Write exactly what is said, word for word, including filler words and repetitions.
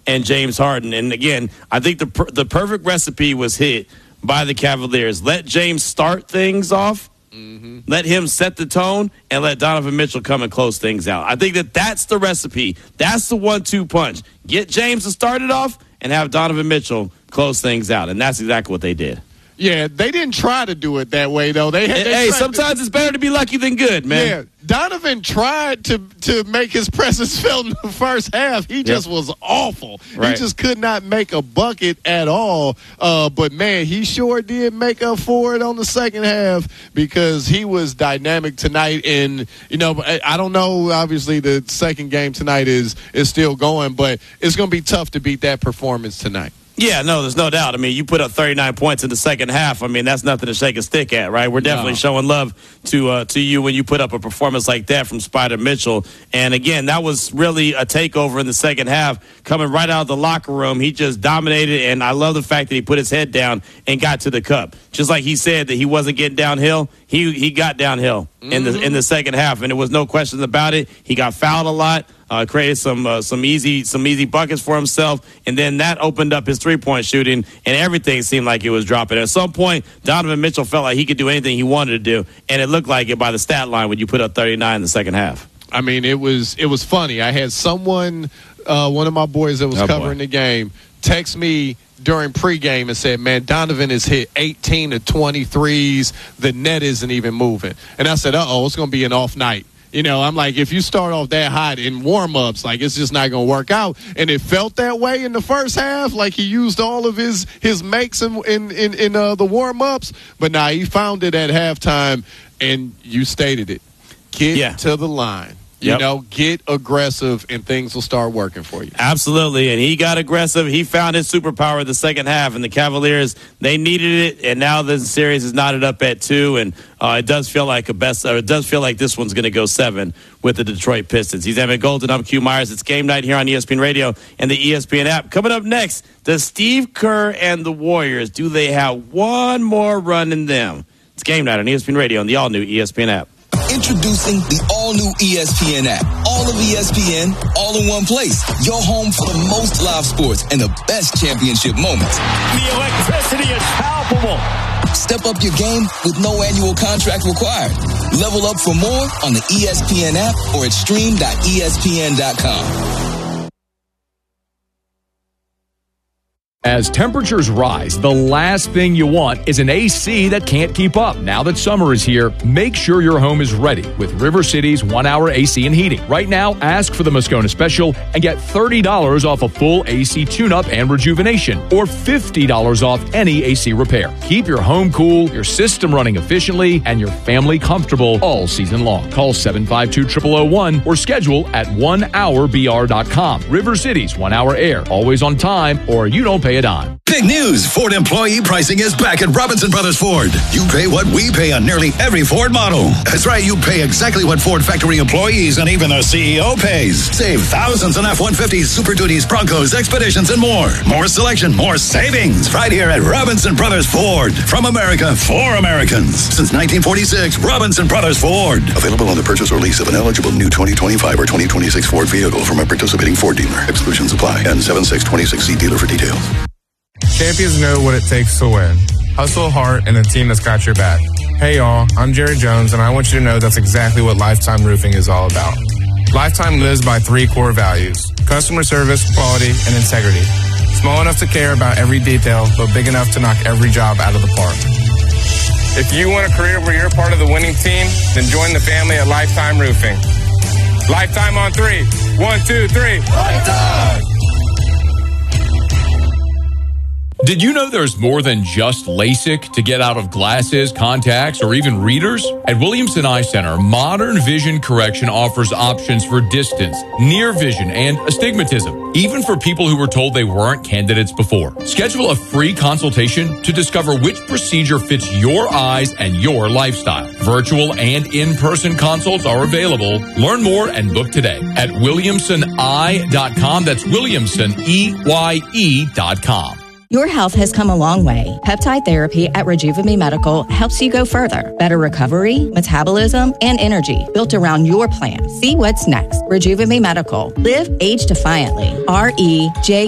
and James Harden. And again, I think the per- the perfect recipe was hit by the Cavaliers. Let James start things off. Mm-hmm. Let him set the tone, and let Donovan Mitchell come and close things out. I think that that's the recipe. That's the one two punch. Get James to start it off and have Donovan Mitchell close things out. And that's exactly what they did. Yeah, they didn't try to do it that way, though. They, they Hey, sometimes to, it's better to be lucky than good, man. Yeah, Donovan tried to to make his presence felt in the first half. He just yep. was awful. Right. He just could not make a bucket at all. Uh, but, man, he sure did make up for it on the second half because he was dynamic tonight. And, you know, I don't know, obviously, the second game tonight is, is still going, but it's going to be tough to beat that performance tonight. Yeah, no, there's no doubt. I mean, you put up thirty-nine points in the second half. I mean, that's nothing to shake a stick at, right? We're definitely no. showing love to uh, to you when you put up a performance like that from Spider Mitchell. And, again, that was really a takeover in the second half. Coming right out of the locker room, he just dominated, and I love the fact that he put his head down and got to the cup. Just like he said that he wasn't getting downhill, he he got downhill mm-hmm. in the in the second half, and there was no questions about it. He got fouled a lot. Uh, created some uh, some easy some easy buckets for himself, and then that opened up his three-point shooting, and everything seemed like it was dropping. At some point, Donovan Mitchell felt like he could do anything he wanted to do, and it looked like it by the stat line when you put up thirty-nine in the second half. I mean, it was it was funny. I had someone, uh, one of my boys that was oh, covering boy. the game, text me during pregame and said, man, Donovan has hit eighteen to twenty threes. The net isn't even moving. And I said, uh-oh, it's going to be an off night. You know, I'm like, if you start off that hot in warm-ups, like, it's just not going to work out. And it felt that way in the first half, like he used all of his, his makes in in, in, in uh, the warm-ups. But now nah, he found it at halftime, and you stated it. Get yeah. to the line. You yep. know, get aggressive, and things will start working for you. Absolutely, and he got aggressive. He found his superpower in the second half, and the Cavaliers, they needed it, and now the series is knotted up at two, and uh, it does feel like a best. Or it does feel like this one's going to go seven with the Detroit Pistons. He's Evan Golden. I'm Q Myers. It's game night here on E S P N Radio and the E S P N app. Coming up next, does Steve Kerr and the Warriors, do they have one more run in them? It's game night on E S P N Radio and the all-new E S P N app. Introducing the all-new E S P N app. All of E S P N, all in one place. Your home for the most live sports and the best championship moments. The electricity is palpable. Step up your game with no annual contract required. Level up for more on the E S P N app or at stream dot E S P N dot com. As temperatures rise, the last thing you want is an A C that can't keep up. Now that summer is here, make sure your home is ready with River City's one-hour A C and heating. Right now, ask for the Moscona Special and get thirty dollars off a full A C tune-up and rejuvenation, or fifty dollars off any A C repair. Keep your home cool, your system running efficiently, and your family comfortable all season long. Call seven five two, zero zero zero one or schedule at one hour B R dot com. River City's one-hour air, always on time, or you don't pay a dime. Big news! Ford employee pricing is back at Robinson Brothers Ford. You pay what we pay on nearly every Ford model. That's right, you pay exactly what Ford factory employees and even their C E O pays. Save thousands on F one fifties, Super Duties, Broncos, Expeditions, and more. More selection, more savings. Right here at Robinson Brothers Ford. From America, for Americans. Since nineteen forty-six, Robinson Brothers Ford. Available on the purchase or lease of an eligible new twenty twenty-five or twenty twenty-six Ford vehicle from a participating Ford dealer. Exclusions apply. N seven six two six, see dealer for details. Champions know what it takes to win. Hustle hard and a team that's got your back. Hey y'all, I'm Jerry Jones, and I want you to know that's exactly what Lifetime Roofing is all about. Lifetime lives by three core values: customer service, quality, and integrity. Small enough to care about every detail, but big enough to knock every job out of the park. If you want a career where you're part of the winning team, then join the family at Lifetime Roofing. Lifetime on three. One, two, three. Lifetime! Did you know there's more than just LASIK to get out of glasses, contacts, or even readers? At Williamson Eye Center, modern vision correction offers options for distance, near vision, and astigmatism, even for people who were told they weren't candidates before. Schedule a free consultation to discover which procedure fits your eyes and your lifestyle. Virtual and in-person consults are available. Learn more and book today at williamson eye dot com. That's Williamson, E Y E dot com. Your health has come a long way. Peptide therapy at Rejuvenate Medical helps you go further. Better recovery, metabolism, and energy built around your plan. See what's next. Rejuvenate Medical. Live age defiantly. R E J